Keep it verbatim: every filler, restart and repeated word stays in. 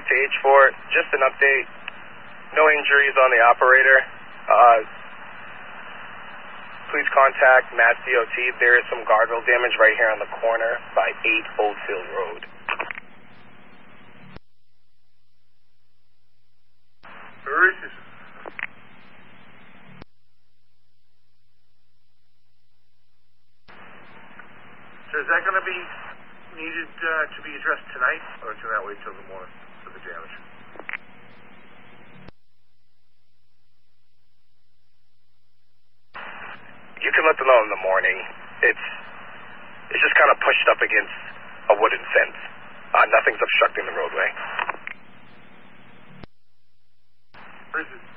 to H four, just an update. No injuries on the operator. Uh, please contact Mass D O T. There is some guardrail damage right here on the corner by eight Oldfield Road. Where is this? So is that going to be needed uh, to be addressed tonight, or can that wait till the morning for the damage? You can let them know in the morning. It's it's just kind of pushed up against a wooden fence. Uh, nothing's obstructing the roadway. Where is it?